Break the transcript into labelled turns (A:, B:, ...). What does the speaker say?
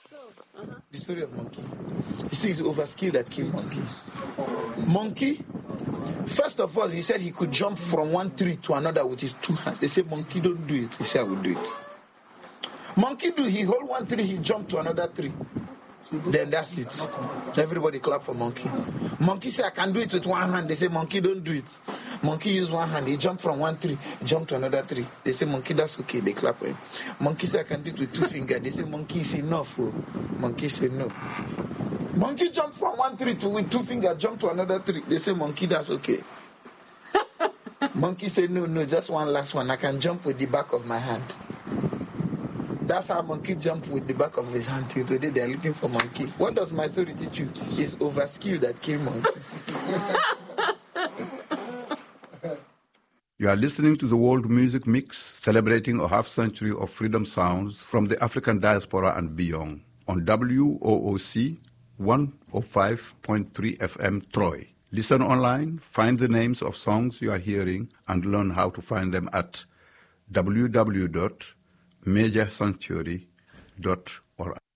A: The story of monkey. You see, it's overskill that killed monkey. Monkey, first of all, he said he could jump from one tree to another with his two hands. They say, monkey, don't do it. He said, I will do it. Monkey he hold one tree, he jump to another tree. Then that's it. Everybody clap for monkey. Monkey say, I can do it with one hand. They say, monkey, don't do it. Monkey use one hand. He jump from one tree, jump to another tree. They say, monkey, that's okay. They clap for him. Monkey say, I can do it with two fingers. They say, monkey, is enough. Oh. Monkey say, no. Monkey jump from one tree with two fingers, jump to another tree. They say, monkey, that's okay. Monkey say, no, just one last one. I can jump with the back of my hand. That's how monkey jump with the back of his hand till today. They are looking for monkey. What does my story teach you? It's overskill that kill monkey.
B: You are listening to the World Music Mix, celebrating a half-century of freedom sounds from the African diaspora and beyond, on WOOC 105.3 FM Troy. Listen online, find the names of songs you are hearing, and learn how to find them at www.majorsanctuary.org.